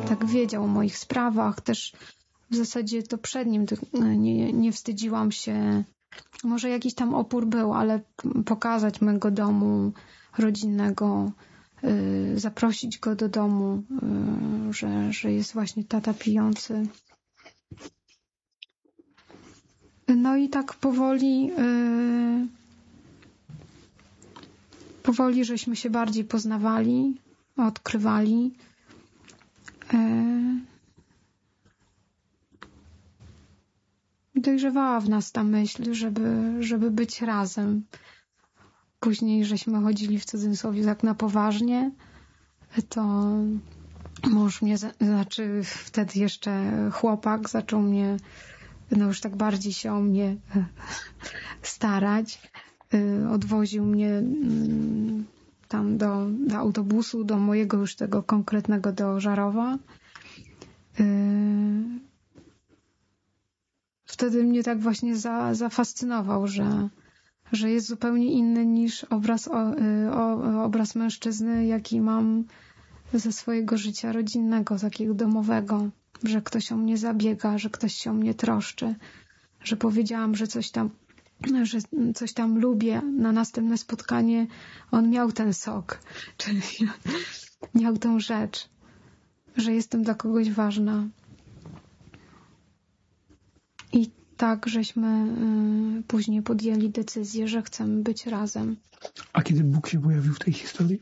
tak wiedział o moich sprawach. Też w zasadzie to przed nim nie wstydziłam się. Może jakiś tam opór był, ale pokazać mojego domu rodzinnego, zaprosić go do domu, że jest właśnie tata pijący. No i tak powoli żeśmy się bardziej poznawali, odkrywali. Dojrzewała w nas ta myśl, żeby być razem. Później żeśmy chodzili w cudzysłowie tak na poważnie, to mąż mnie, znaczy wtedy jeszcze chłopak zaczął mnie, no już tak bardziej się o mnie starać. Odwoził mnie tam do autobusu, do mojego już tego konkretnego, do Żarowa. Wtedy mnie tak właśnie zafascynował, że jest zupełnie inny niż obraz mężczyzny, jaki mam ze swojego życia rodzinnego, takiego domowego, że ktoś o mnie zabiega, że ktoś się o mnie troszczy, że powiedziałam, że coś tam lubię. Na następne spotkanie on miał ten sok, czyli miał tą rzecz, że jestem dla kogoś ważna. I tak żeśmy później podjęli decyzję, że chcemy być razem. A kiedy Bóg się pojawił w tej historii?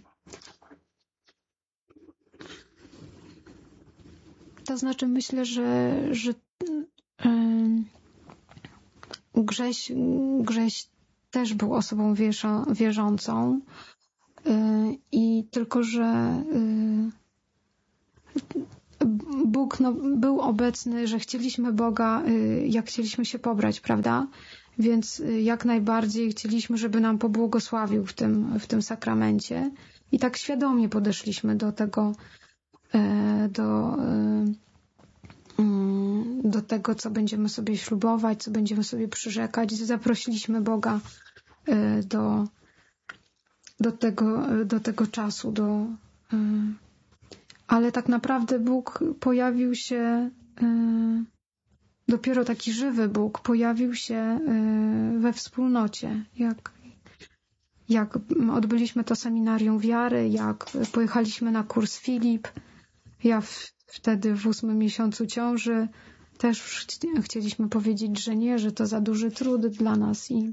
To znaczy myślę, że Grześ też był osobą wierzącą i tylko, że Bóg był obecny, że chcieliśmy Boga, jak chcieliśmy się pobrać, prawda? Więc jak najbardziej chcieliśmy, żeby nam pobłogosławił w tym sakramencie. I tak świadomie podeszliśmy do tego, do tego, co będziemy sobie ślubować, co będziemy sobie przyrzekać. Zaprosiliśmy Boga do tego czasu, ale tak naprawdę Bóg pojawił się, dopiero taki żywy Bóg pojawił się we wspólnocie. Jak odbyliśmy to seminarium wiary, jak pojechaliśmy na kurs Filip, ja wtedy w 8. miesiącu ciąży też chcieliśmy powiedzieć, że nie, że to za duży trud dla nas i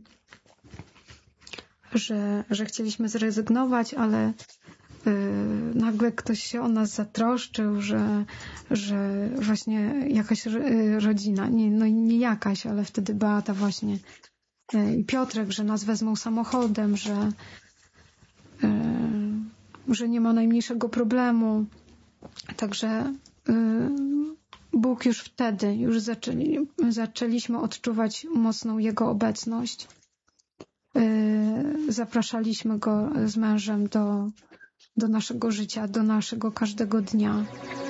że chcieliśmy zrezygnować, ale nagle ktoś się o nas zatroszczył, że właśnie jakaś rodzina, nie jakaś, ale wtedy Beata właśnie i Piotrek, że nas wezmą samochodem, że nie ma najmniejszego problemu. Także Bóg już wtedy, zaczęliśmy odczuwać mocną Jego obecność. Zapraszaliśmy Go z mężem do naszego życia, do naszego każdego dnia.